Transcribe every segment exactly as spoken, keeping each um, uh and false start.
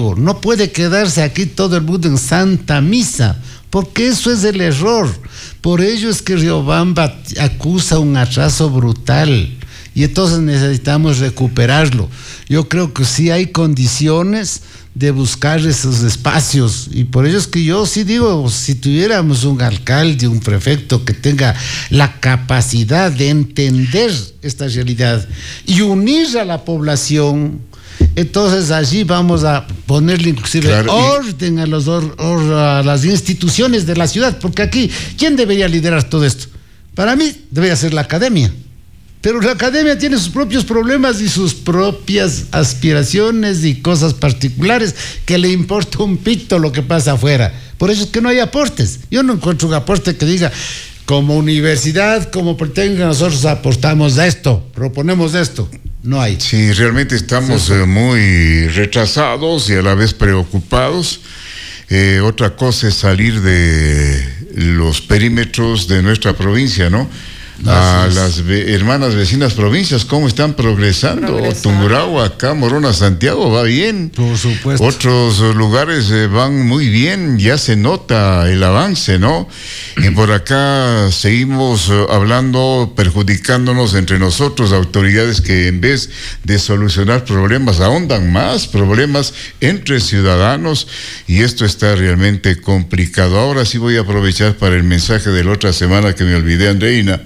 digo, no puede quedarse aquí todo el mundo en Santa Misa, porque eso es el error. Por ello es que Riobamba acusa un atraso brutal y entonces necesitamos recuperarlo. Yo creo que sí hay condiciones de buscar esos espacios, y por ello es que yo sí digo, si tuviéramos un alcalde, un prefecto que tenga la capacidad de entender esta realidad y unir a la población, entonces allí vamos a ponerle inclusive claro, orden a, los or, or, a las instituciones de la ciudad, porque aquí, ¿quién debería liderar todo esto? Para mí debería ser la academia, pero la academia tiene sus propios problemas y sus propias aspiraciones y cosas particulares que le importa un pito lo que pasa afuera. Por eso es que no hay aportes. Yo no encuentro un aporte que diga, como universidad, como Politécnica, nosotros aportamos a esto, proponemos esto. No hay. Sí, realmente estamos sí, sí. Eh, muy retrasados y a la vez preocupados. Eh, otra cosa es salir de los perímetros de nuestra provincia, ¿no? A las ve hermanas vecinas provincias, ¿cómo están progresando? progresando. Tungurahua, acá, Morona, Santiago, va bien. Por supuesto. Otros lugares eh, van muy bien, ya se nota el avance, ¿no? Y por acá seguimos eh, hablando, perjudicándonos entre nosotros, autoridades que en vez de solucionar problemas, ahondan más problemas entre ciudadanos, y esto está realmente complicado. Ahora sí voy a aprovechar para el mensaje de la otra semana que me olvidé, Andreina,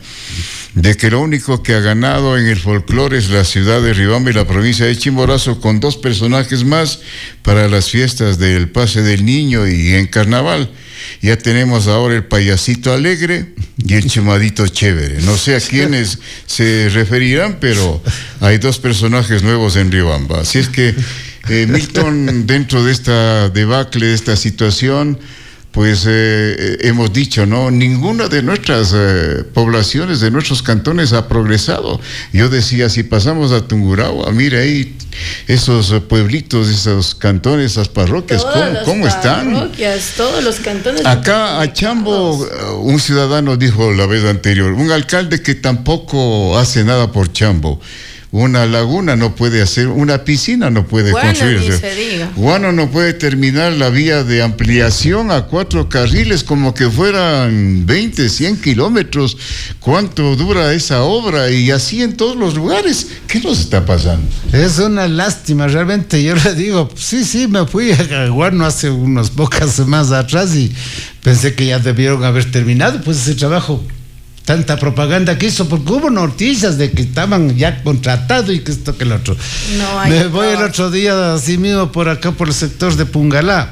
de que lo único que ha ganado en el folclore es la ciudad de Riobamba y la provincia de Chimborazo, con dos personajes más para las fiestas del Pase del Niño y en Carnaval. Ya tenemos ahora el payasito alegre y el chumadito chévere. No sé a quiénes se referirán, pero hay dos personajes nuevos en Riobamba. Así es que, eh, Milton, dentro de esta debacle, de esta situación, pues eh, hemos dicho, ¿no? Ninguna de nuestras eh, poblaciones, de nuestros cantones ha progresado. Yo decía, si pasamos a Tungurahua, mira ahí esos pueblitos, esos cantones, esas parroquias, ¿cómo, cómo están? Parroquias, todos los cantones. Acá a Chambo, un ciudadano dijo la vez anterior, un alcalde que tampoco hace nada por Chambo. Una laguna no puede hacer, una piscina no puede bueno, construirse. Guano no puede terminar la vía de ampliación a cuatro carriles como que fueran veinte, cien kilómetros. ¿Cuánto dura esa obra? Y así en todos los lugares. ¿Qué nos está pasando? Es una lástima, realmente. Yo le digo, sí, sí, me fui a Guano hace unas pocas semanas atrás y pensé que ya debieron haber terminado pues ese trabajo. Tanta propaganda que hizo, porque hubo noticias de que estaban ya contratados y que esto que el otro. No hay Me voy el otro día así mismo por acá, por el sector de Pungalá.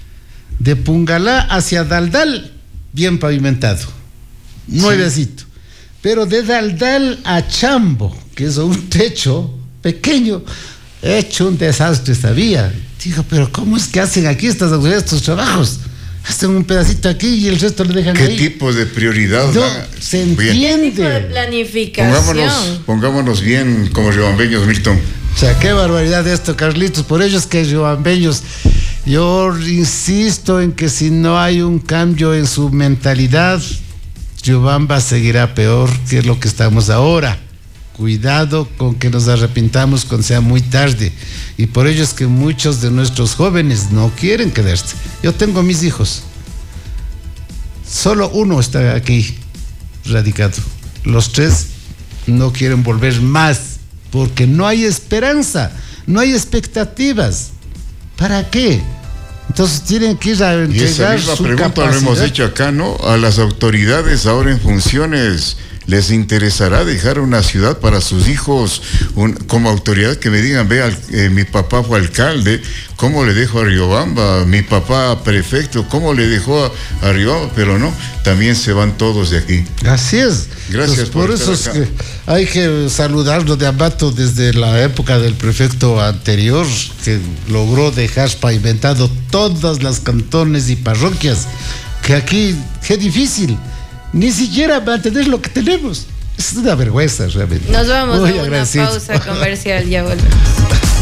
De Pungalá hacia Daldal, bien pavimentado. Nuevecito. Sí. Pero de Daldal a Chambo, que es un techo pequeño, hecho un desastre esta vía. Digo, pero ¿cómo es que hacen aquí estas autoridades estos trabajos? Hacen un pedacito aquí y el resto lo dejan ¿Qué ahí. ¿Qué tipo de prioridad? No, se entiende. ¿Qué tipo de planificación? Pongámonos, pongámonos bien como riobambeños, Milton. O sea, qué barbaridad esto, Carlitos. Por ello es que riobambeños, yo insisto en que si no hay un cambio en su mentalidad, Riobamba seguirá peor que lo que estamos ahora. Cuidado con que nos arrepintamos cuando sea muy tarde. Y por ello es que muchos de nuestros jóvenes no quieren quedarse. Yo tengo mis hijos. Solo uno está aquí radicado. Los tres no quieren volver más porque no hay esperanza, no hay expectativas. ¿Para qué? Entonces tienen que ir a entregar y esa misma su pregunta capacidad. Lo hemos hecho acá, ¿no? A las autoridades ahora en funciones, ¿les interesará dejar una ciudad para sus hijos un, como autoridad que me digan, vea, eh, mi papá fue alcalde, ¿cómo le dejo a Riobamba? Mi papá prefecto, ¿cómo le dejó a, a Riobamba? Pero no, también se van todos de aquí. Así es. Gracias pues por, por eso es que hay que saludarlo de Ambato desde la época del prefecto anterior, que logró dejar pavimentado todas las cantones y parroquias, que aquí, qué difícil. Ni siquiera mantener lo que tenemos. Es una vergüenza realmente. Nos vamos Muy a una pausa comercial, ya volvemos.